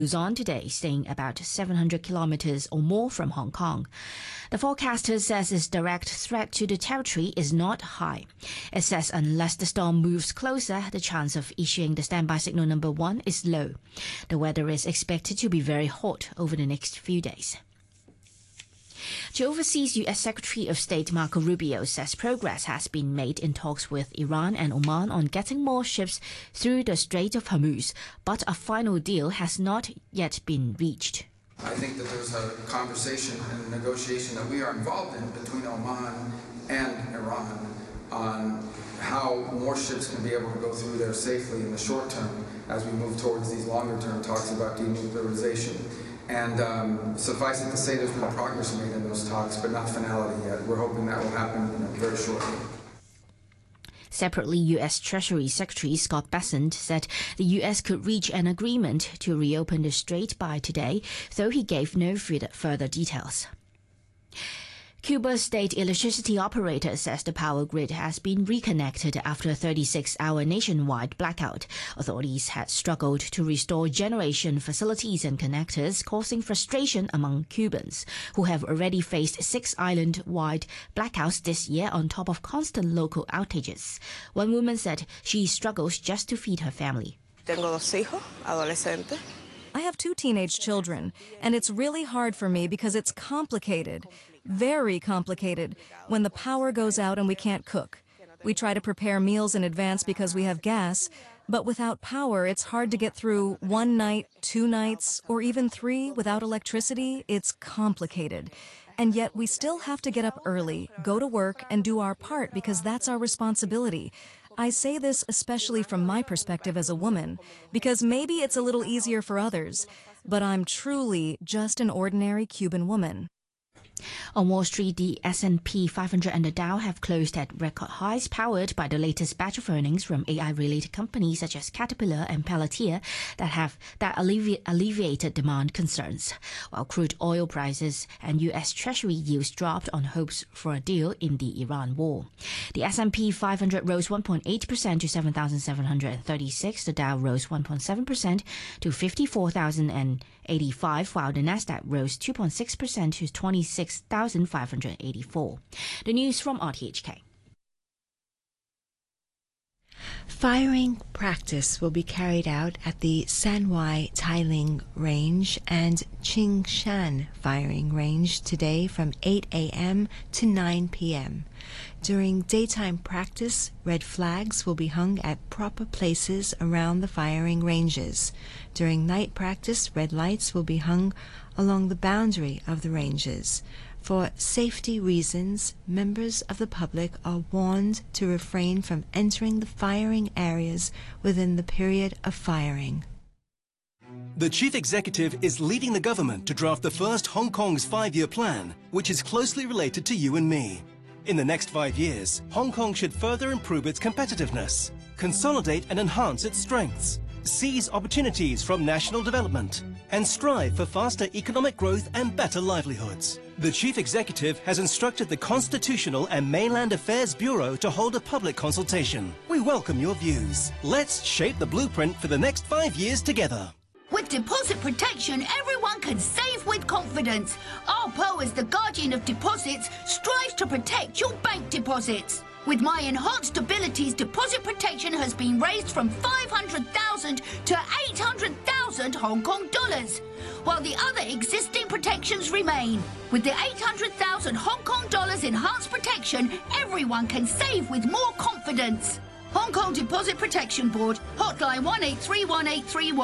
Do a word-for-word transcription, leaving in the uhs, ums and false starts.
Luzon today, staying about seven hundred kilometers or more from Hong Kong. The forecaster says its direct threat to the territory is not high. It says unless the storm moves closer, the chance of issuing the standby signal number one is low. The weather is expected to be very hot over the next few days. The overseas U S Secretary of State Marco Rubio says progress has been made in talks with Iran and Oman on getting more ships through the Strait of Hormuz, but a final deal has not yet been reached. I think that there's a conversation and a negotiation that we are involved in between Oman and Iran on how more ships can be able to go through there safely in the short term as we move towards these longer term talks about denuclearization. And um, suffice it to say there's been progress made in those talks, but not finality yet. We're hoping that will happen you know, very shortly. Separately, U S Treasury Secretary Scott Bessent said the U S could reach an agreement to reopen the strait by today, though he gave no further details. Cuba's state electricity operator says the power grid has been reconnected after a thirty-six hour nationwide blackout. Authorities had struggled to restore generation facilities and connectors, causing frustration among Cubans, who have already faced six island-wide blackouts this year on top of constant local outages. One woman said she struggles just to feed her family. Tengo dos hijos, adolescentes. I have two teenage children, and it's really hard for me because it's complicated, very complicated, when the power goes out and we can't cook. We try to prepare meals in advance because we have gas, but without power, it's hard to get through one night, two nights, or even three without electricity. It's complicated. And yet we still have to get up early, go to work, and do our part because that's our responsibility. I say this especially from my perspective as a woman, because maybe it's a little easier for others, but I'm truly just an ordinary Cuban woman. On Wall Street, the S and P five hundred and the Dow have closed at record highs, powered by the latest batch of earnings from A I-related companies such as Caterpillar and Palantir that have that allevi alleviated demand concerns, while crude oil prices and U S Treasury yields dropped on hopes for a deal in the Iran war. The S and P five hundred rose one point eight percent to seven thousand seven hundred thirty-six. The Dow rose one point seven percent to fifty-four thousand eighty-five, while the Nasdaq rose two point six percent to twenty-six thousand five hundred eighty-four. The news from R T H K. Firing practice will be carried out at the Sanwai Tailing Range and Qingshan Firing Range today from eight A M to nine P M During daytime practice, red flags will be hung at proper places around the firing ranges. During night practice, red lights will be hung along the boundary of the ranges. For safety reasons, members of the public are warned to refrain from entering the firing areas within the period of firing. The Chief Executive is leading the government to draft the first Hong Kong's five-year plan, which is closely related to you and me. In the next five years, Hong Kong should further improve its competitiveness, consolidate and enhance its strengths, seize opportunities from national development, and strive for faster economic growth and better livelihoods. The Chief Executive has instructed the Constitutional and Mainland Affairs Bureau to hold a public consultation. We welcome your views. Let's shape the blueprint for the next five years together. With deposit protection, everyone can save with confidence. R P O, as the guardian of deposits, strives to protect your bank deposits. With my enhanced abilities, deposit protection has been raised from five hundred thousand to eight hundred thousand Hong Kong dollars, while the other existing protections remain. With the eight hundred thousand Hong Kong dollars enhanced protection, everyone can save with more confidence. Hong Kong Deposit Protection Board, hotline one eight three one eight three one.